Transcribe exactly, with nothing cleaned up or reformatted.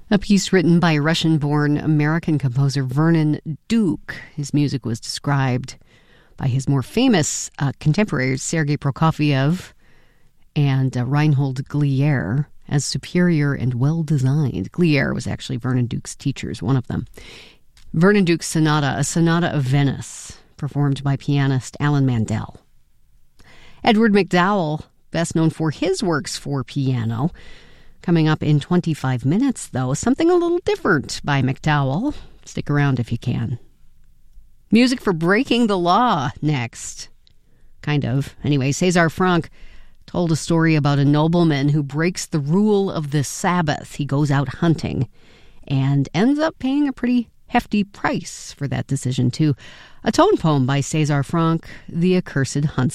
A piece written by Russian-born American composer Vernon Duke. His music was described by his more famous uh, contemporaries, Sergei Prokofiev and uh, Reinhold Glier, as superior and well-designed. Glier was actually Vernon Duke's teachers, one of them. Vernon Duke's Sonata, a Sonata of Venice, performed by pianist Alan Mandel. Edward MacDowell, best known for his works for piano. Coming up in twenty-five minutes, though, something a little different by MacDowell. Stick around if you can. Music for Breaking the Law next. Kind of. Anyway, César Franck told a story about a nobleman who breaks the rule of the Sabbath. He goes out hunting and ends up paying a pretty hefty price for that decision, too. A tone poem by César Franck, The Accursed Huntsman.